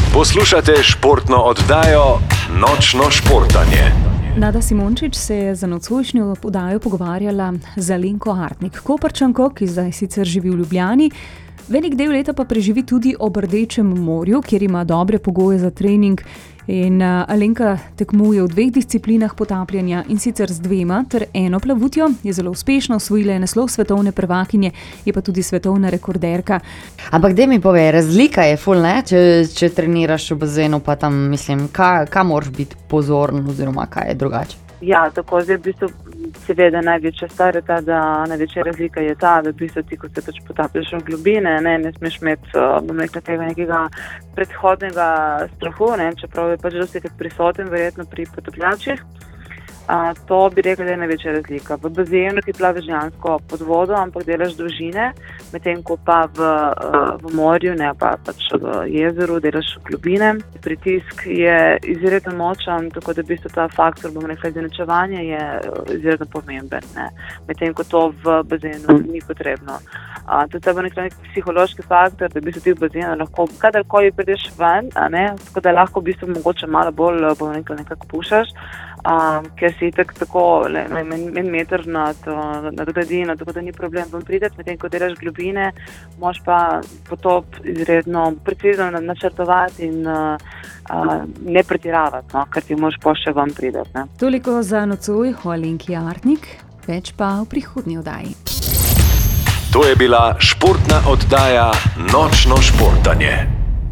Poslušate športno oddajo Nočno športanje. Nada Simončič se je za nocojšnjo oddajo pogovarjala z Alenko Hartnik-Koprčanko, ki zdaj sicer živi v Ljubljani. Velik del leta pa preživi tudi ob Rdečem morju, kjer ima dobre pogoje za trening. In Alenka tekmuje v 2 disciplinah potapljanja, in sicer z 2 ter 1 plavutjo. Je zelo uspešno, osvojila je naslov svetovne prvakinje, je pa tudi svetovna rekorderka. Ampak daj mi povej, razlika je ful, ne? Če treniraš v bazenu, pa tam mislim, kaj moraš biti pozoren oziroma kaj je drugače? Ja, tako zdaj v bistvu seveda največja stvar je ta, da največja razlika je ta, da v bistvu ti, ko se pač potapljaš v globine, ne smeš imeti tega nekega predhodnega strahu, čeprav je pač dosti prisoten verjetno pri potapljačih. To bi rekla, da je največja razlika. V bazenu ti plaviš dejansko pod vodo, ampak delaš dolžine, medtem ko pa v morju, ne pa pač v jezeru, delaš globine. Pritisk je izredno močan, tako da v bistvu ta faktor, bom rekla, izenačevanja je izredno pomemben, medtem ko to v bazenu ni potrebno. To je nek psihološki faktor, da v bistvu ti v bazenu lahko kadarkoli prideš ven, tako da lahko v bistvu mogoče malo bolj, bom rekla, nekako pušaš, ker si tako en meter nad gladino, tako da ni problem vam prideti, medtem ko delaš globine, moraš pa potop izredno precizno načrtovati in ne pretiravati, ker ti moraš pa še vam prideti. Toliko za nocoj o Alenki Hartnik, več pa v prihodnji oddaji. To je bila športna oddaja Nočno športanje.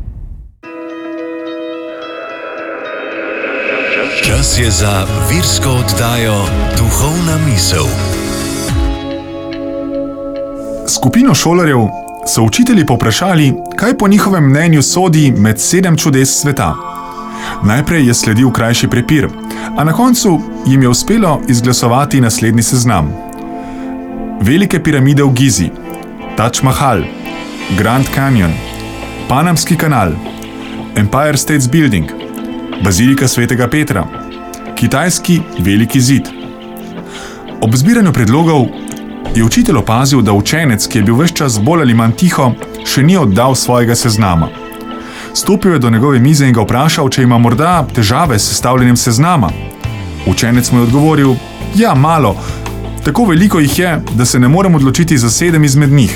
Čas je za virsko oddajo Duhovna misel. Skupino šolarjev so učitelji povprašali, kaj po njihovem mnenju sodi med 7 čudes sveta. Najprej je sledil krajši prepir, a na koncu jim je uspelo izglasovati naslednji seznam. Velike piramide v Gizi, Taj Mahal, Grand Canyon, Panamski kanal, Empire State Building, Bazilika svetega Petra, kitajski veliki zid. Ob zbiranju predlogov je učitelj opazil, da učenec, ki je bil ves čas bolj ali manj tiho, še ni oddal svojega seznama. Stopil je do njegove mize in ga vprašal, če ima morda težave s sestavljanjem seznama. Učenec mu je odgovoril, ja, malo, tako veliko jih je, da se ne morem odločiti za 7 izmed njih.